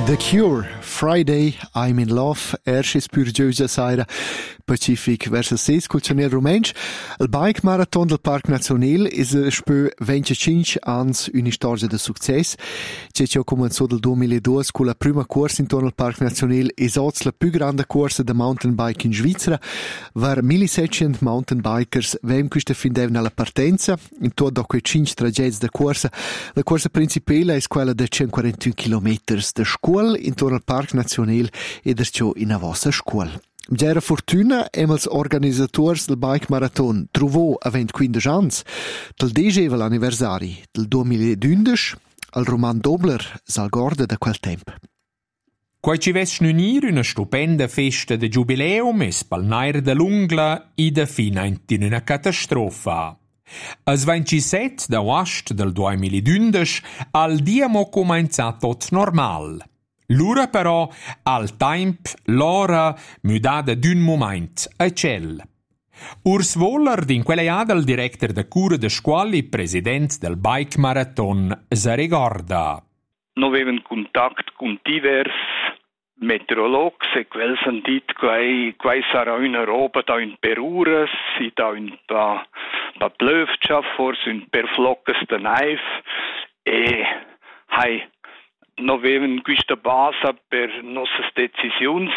The Cure, Friday, I'm in Love, erstes pur giusa saira, Pacific versus 6, culturel rumensch. Il Bike Marathon del Parc Nacional is spö 25 ans una storia de success. C'è comenzato del 2002 con la prima corsa intorno al Parc Nacional e soz la più grande corsa de mountain bike in Svizzera. Var 1700 mountain bikers vem questa findevna alla partenza, in tutto quei 5 trajetti de corsa. La corsa principale è quella de 141 km de scuola intorno al Parc Nacional e derciò in a vostra scuola. Gera fortuna emels organisators del Bike Marathon trovò a 15 ans del 10 anniversari del 2011 al Roman Dobler s'al gorda da quel tempo. Quai ci ves unir una stupenda festa de giubileum es palnair de l'ungla i de fina in una catastrofa. As 27 d'agost del 2011 al dia mo començat tot normal. L'ura però al temp l'ora mudada d'un moment a cel. Urs Woller din quella iada il director de cura de scuoli president del Bike Marathon se ricorda. No avevan contact con divers meteorologs e quels han dit quai sarà una roba da un per ures, si da un pa blövtscha, forse un per floccas de neif e hai no avevan questa base per nostre decisioni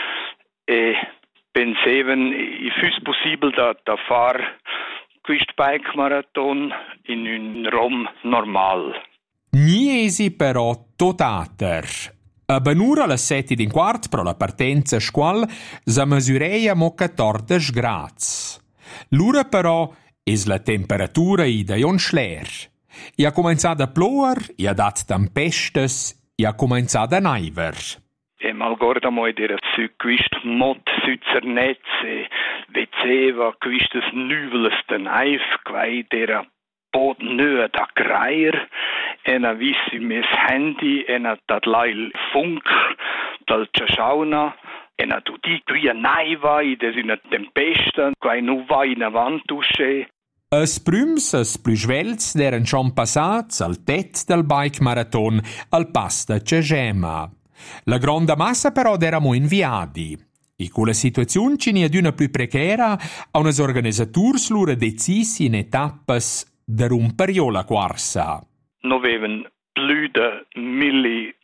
e pensaven i fus possibile da far quist bike marathon in un rom normal. Niesi però totater. A benura alle 7:15 pro la partenza scuol sa masureia mo 14 grads. L'ura però es la temperatura i da Jon Schler. I ha començat a plover, i ha dat tempestes, i ha començat a neiver. E malgorda moi dera su quist mot sützernetz e veceva quistes nuveles de neif, quai dera bod nöa da greier, en a vissi mes handy, en a dat lail funk, dal ciasciauna, en a tutti qui a naiva, i des una tempesta, quai nu va in avantusce. Es prüms, es plüschwelz deren schon passats al tet del Bike Marathon al pasta Cegema. La gronda massa però dera mo inviadi. E con la situazione ci n'è d'una più precaria a unas organisaturs lura decisi in etappes de rumperio la quarsa. No avevan più de 1000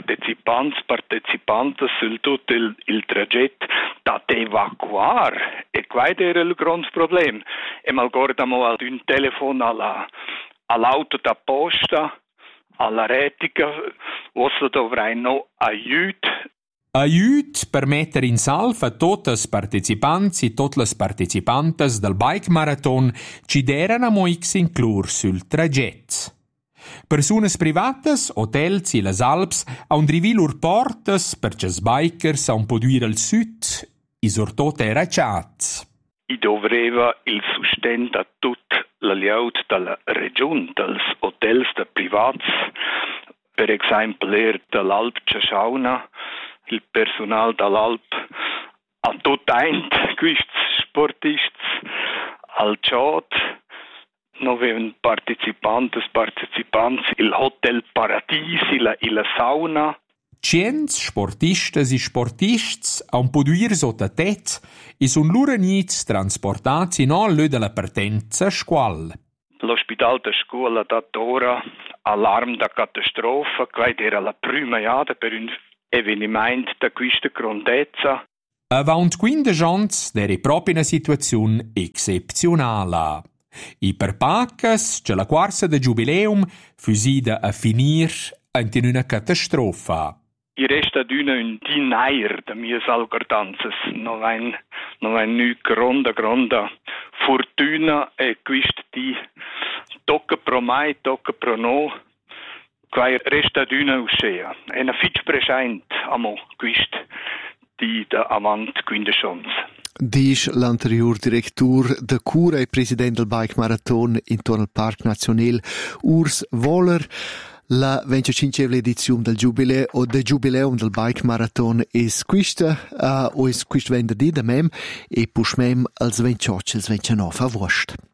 partecipantes sul tutto il tragitto da evacuare e qua era il grande problema. E malgordamo ad un telefono all'auto da posta, alla retica, ossa dovrai no aiuto. Aiut per mettere in salva tutti i partecipanti e tutte le partecipantes del Bike Marathon ci deran a moix inclur sul tragett. Persunas privatas, hotels e les Alps han drivi lur portas perché s bikers han poduir al sud e sortot era chat. I dovreva il sustento a tut l'aliaut dalla regione, dels hotels de privats, per esempio dall'Alp Ciasciauna, il personal dall'Alp, a tot eint, quists sportists, al chat, no avevan partecipanti, il Hotel Paradies, la sauna. Cients sportistes e sportists han poduir sota tet e sun lura nits transportats in all lö della partenza squal. L'ospital de scuola d'ora, alarm da catastrofa, quai era la prima iada per un eveniment da questa grandezza. Avant 15 ans deri proprio una situazione excepzionala. I per pacas, c'è la quarsa de giubileum, fusida a finir in una catastrofa. I resta d'una un dinair da mias algordanzas, non ein nu gronda fortuna e quist di tocca pro mai, tocca pro no, quai resta d'una uscea. E na fitch present amo quist di da avant 15 ans. Dice l'anterior direttur de cura e president del Bike Marathon intorno al Parc Nacional, Urs Woller. La 25ª edizione del Giubileum del Bike Marathon es quista venerdì da mem e pushmem als 28 e 29 agosto.